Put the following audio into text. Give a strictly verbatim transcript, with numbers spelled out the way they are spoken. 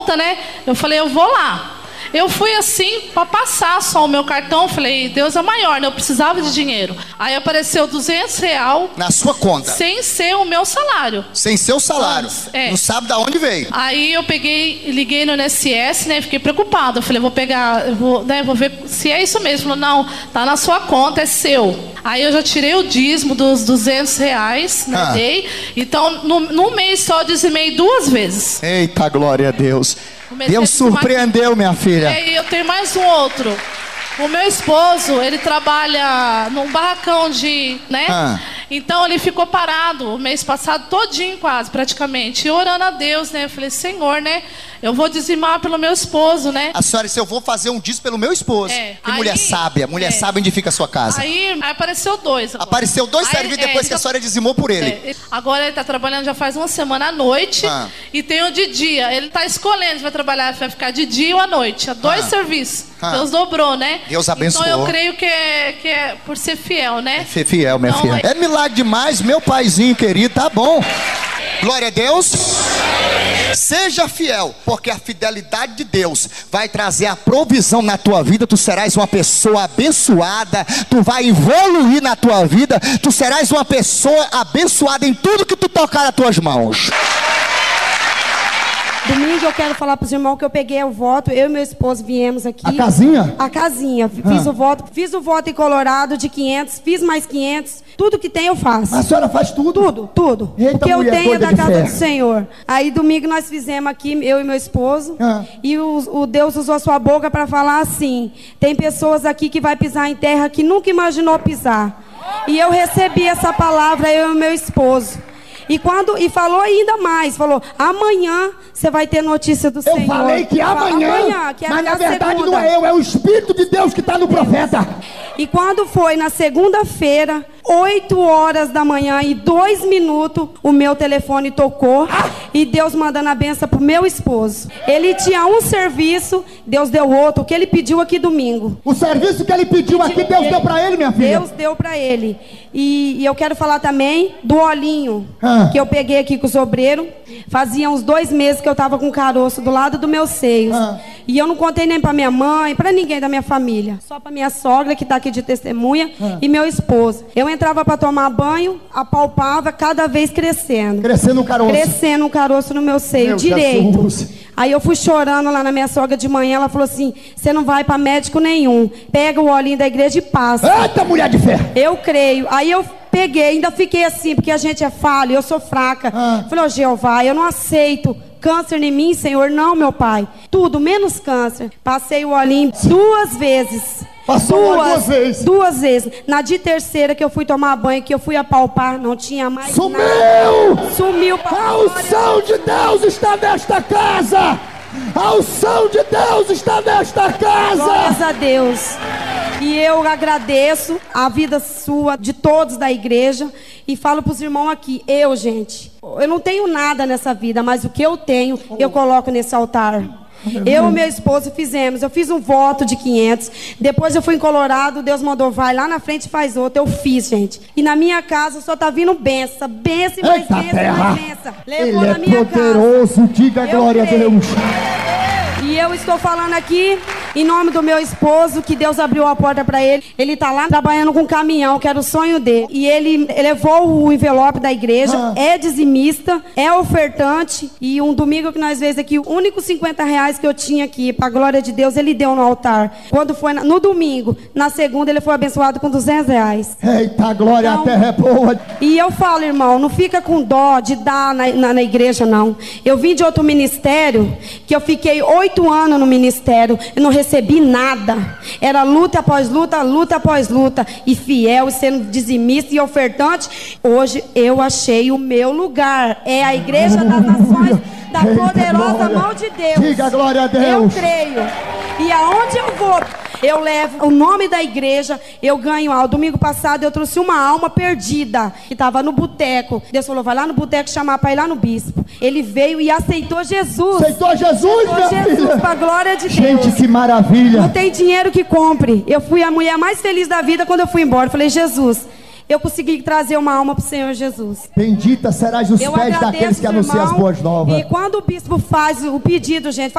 né? Eu falei, eu vou lá. Eu fui assim, para passar só o meu cartão, falei, Deus é maior, né? Eu precisava de dinheiro. Aí apareceu duzentos reais. Na sua conta? Sem ser o meu salário. Sem ser o salário? É. Não sabe de onde veio? Aí eu peguei, liguei no N S S, né? Fiquei preocupada. Eu falei, vou pegar, eu vou, né, vou ver se é isso mesmo. Falou, não, tá na sua conta, é seu. Aí eu já tirei o dízimo dos duzentos reais, né? Ah. Dei. Então, no, no mês só eu dizimei duas vezes. Eita, glória a Deus. Deus surpreendeu, minha filha. E eu tenho mais um outro. O meu esposo, ele trabalha num barracão de, né? Ah. Então ele ficou parado o mês passado todinho quase, praticamente, e orando a Deus, né? Eu falei, Senhor, né? Eu vou dizimar pelo meu esposo, né? A senhora disse, eu vou fazer um dízimo pelo meu esposo. É. Que aí, mulher sábia, mulher é. sábia onde fica a sua casa. Aí, aí apareceu dois. Agora. Apareceu dois serviços é, depois que a senhora dizimou por ele. É. Agora ele tá trabalhando já faz uma semana à noite ah. e tem o de dia. Ele tá escolhendo se vai trabalhar, vai ficar de dia ou à noite. Há dois ah. serviços. Ah. Deus dobrou, né? Deus abençoou. Então eu creio que é, que é por ser fiel, né? É fiel, minha então, filha. É... é milagre demais, meu paizinho querido, tá bom. Glória a Deus. Seja fiel, porque a fidelidade de Deus vai trazer a provisão na tua vida. Tu serás uma pessoa abençoada, tu vai evoluir na tua vida, tu serás uma pessoa abençoada em tudo que tu tocar nas tuas mãos. Domingo eu quero falar para os irmãos que eu peguei o voto, eu e meu esposo viemos aqui. A casinha? A casinha. Fiz ah. o voto, fiz o voto em Colorado de quinhentos, fiz mais quinhentos, tudo que tem eu faço. A senhora faz tudo? Tudo, tudo. Eita, o que eu tenho é da casa ferro. do Senhor. Aí domingo nós fizemos aqui, eu e meu esposo, ah. e o, o Deus usou a sua boca para falar assim, tem pessoas aqui que vai pisar em terra que nunca imaginou pisar. E eu recebi essa palavra, eu e meu esposo. E, quando, e falou ainda mais, falou, amanhã você vai ter notícia do eu Senhor. Eu falei que amanhã, amanhã que mas na verdade segunda. Não é eu, é o Espírito de Deus que está no Deus. Profeta. E quando foi na segunda-feira, oito horas da manhã e dois minutos, o meu telefone tocou ah. e Deus mandando a benção pro meu esposo. Ele tinha um serviço, Deus deu outro, o que ele pediu aqui domingo. O serviço que ele pediu, pediu aqui, Deus ele, deu para ele, minha filha? Deus deu para ele. E, e eu quero falar também do olhinho, ah. que eu peguei aqui com os obreiros. Fazia uns dois meses que eu estava com um caroço do lado do meu seio. Ah. E eu não contei nem para minha mãe, para ninguém da minha família. Só para minha sogra, que está aqui de testemunha, ah. e meu esposo. Eu entrava para tomar banho, apalpava, cada vez crescendo. Crescendo o caroço? Crescendo o caroço no meu seio, meu direito. Jesus. Aí eu fui chorando lá na minha sogra de manhã, ela falou assim, você não vai para médico nenhum. Pega o olhinho da igreja e passa. Eita, mulher de fé! Eu creio. Aí eu peguei, ainda fiquei assim, porque a gente é falha, eu sou fraca. Ah. Falei, ô Jeová, eu não aceito câncer em mim, Senhor. Não, meu pai. Tudo, menos câncer. Passei o olhinho duas vezes. Passou duas, duas vezes? Duas vezes. Na de terceira que eu fui tomar banho, que eu fui apalpar, não tinha mais Sumiu! nada. Sumiu! A unção de Deus está nesta casa! A unção de Deus está nesta casa! Glórias a Deus! E eu agradeço a vida sua, de todos da igreja, e falo para os irmãos aqui, eu, gente, eu não tenho nada nessa vida, mas o que eu tenho, eu coloco nesse altar. Eu e meu esposo fizemos, eu fiz um voto de quinhentos, depois eu fui em Colorado, Deus mandou, vai lá na frente e faz outro, eu fiz, gente. E na minha casa só tá vindo benção, benção e mais benção e mais benção. Levou Ele na minha é poderoso, casa. Diga eu glória creio. a Deus. E eu estou falando aqui em nome do meu esposo, que Deus abriu a porta para ele. Ele está lá trabalhando com um caminhão, que era o sonho dele. E ele levou o envelope da igreja, ah. é dizimista, é ofertante. E um domingo que nós vemos aqui, o único cinquenta reais que eu tinha aqui, para a glória de Deus, ele deu no altar. Quando foi na, no domingo, na segunda ele foi abençoado com duzentos reais. Eita, glória, então, a terra é boa. E eu falo, irmão, não fica com dó de dar na, na, na igreja, não. Eu vim de outro ministério, que eu fiquei oito anos no ministério, eu não recebi nada. Era luta após luta, luta após luta. E fiel, e sendo dizimista e ofertante. Hoje eu achei o meu lugar. É a igreja das nações, da Eita, poderosa glória. Mão de Deus. Diga glória a Deus. Eu creio. E aonde eu vou, eu levo o nome da igreja, eu ganho algo. Domingo passado eu trouxe uma alma perdida, que estava no boteco. Deus falou, vai lá no boteco chamar para ir lá no bispo. Ele veio e aceitou Jesus. Aceitou Jesus, aceitou minha Jesus, filha. para a glória de Deus. Gente, que maravilha. Não tem dinheiro que compre. Eu fui a mulher mais feliz da vida quando eu fui embora. Eu falei, Jesus, eu consegui trazer uma alma para o Senhor Jesus. Bendita serás os Eu pés agradeço, daqueles que anunciam as irmão, boas novas. E quando o bispo faz o pedido, gente,